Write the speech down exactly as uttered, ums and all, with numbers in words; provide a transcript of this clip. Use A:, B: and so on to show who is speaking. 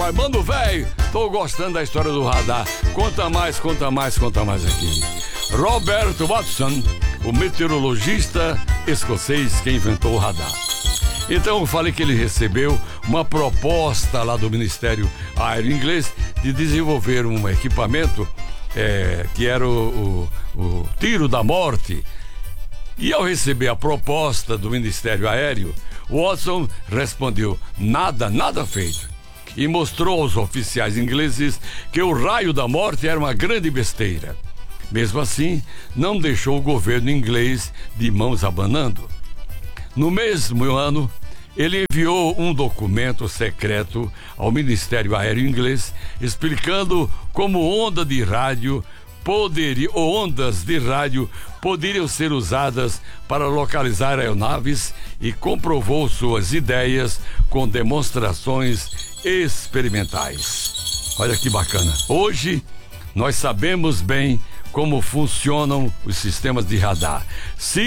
A: rapaz, mano, velho, tô gostando da história do radar. Conta mais, conta mais, conta mais aqui. Robert Watson, o meteorologista escocês que inventou o radar. Então eu falei que ele recebeu uma proposta lá do Ministério Aéreo Inglês de desenvolver um equipamento é, que era o, o, o tiro da morte. E ao receber a proposta do Ministério Aéreo, Watson respondeu: nada, nada feito. E mostrou aos oficiais ingleses que o raio da morte era uma grande besteira. Mesmo assim, não deixou o governo inglês de mãos abanando. No mesmo ano, ele enviou um documento secreto ao Ministério Aéreo Inglês explicando como onda de rádio poderia, ou ondas de rádio poderiam ser usadas para localizar aeronaves e comprovou suas ideias com demonstrações experimentais. Olha que bacana. Hoje, nós sabemos bem como funcionam os sistemas de radar. Se